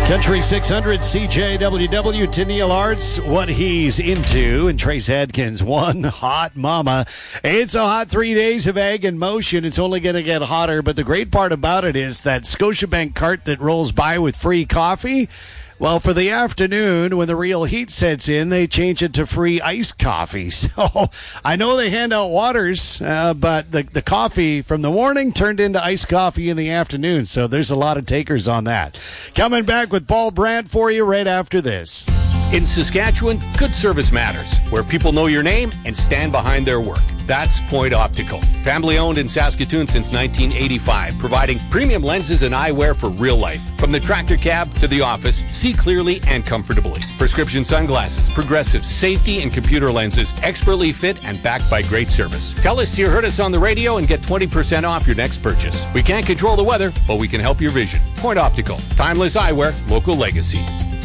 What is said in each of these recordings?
Country 600 CJWW to Neil Arts, what he's into, and Trace Adkins, one hot mama. It's a hot 3 days of Ag in Motion. It's only going to get hotter, but the great part about it is that Scotiabank cart that rolls by with free coffee. Well, for the afternoon, when the real heat sets in, they change it to free iced coffee. So I know they hand out waters, but the coffee from the morning turned into iced coffee in the afternoon. So there's a lot of takers on that. Coming back with Paul Brandt for you right after this. In Saskatchewan, good service matters, where people know your name and stand behind their work. That's Point Optical. Family owned in Saskatoon since 1985, providing premium lenses and eyewear for real life. From the tractor cab to the office, see clearly and comfortably. Prescription sunglasses, progressive safety and computer lenses, expertly fit and backed by great service. Tell us you heard us on the radio and get 20% off your next purchase. We can't control the weather, but we can help your vision. Point Optical. Timeless eyewear, local legacy.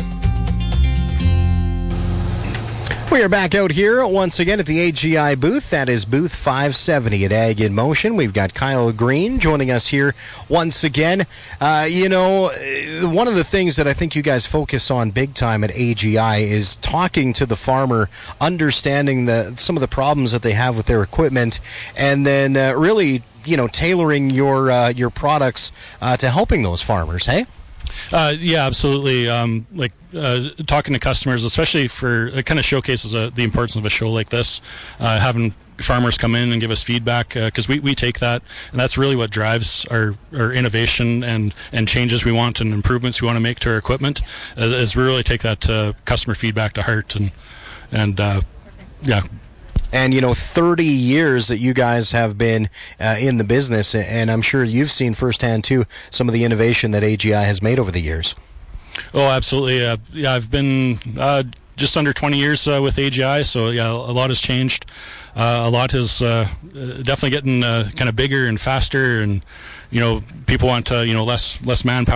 We are back out here once again at the AGI booth. That is booth 570 at Ag in Motion. We've got Kyle Green joining us here once again. One of the things that I think you guys focus on big time at AGI is talking to the farmer, understanding some of the problems that they have with their equipment, and then really, tailoring your products to helping those farmers, hey? Yeah, absolutely. Talking to customers, especially for it kind of showcases the importance of a show like this, having farmers come in and give us feedback, because we take that, and that's really what drives our innovation and changes we want and improvements we want to make to our equipment, as we really take that customer feedback to heart, and yeah. And, 30 years that you guys have been in the business, and I'm sure you've seen firsthand, too, some of the innovation that AGI has made over the years. Oh, absolutely. I've been just under 20 years with AGI, so, yeah, a lot has changed. A lot is definitely getting kind of bigger and faster, and, people want, less manpower.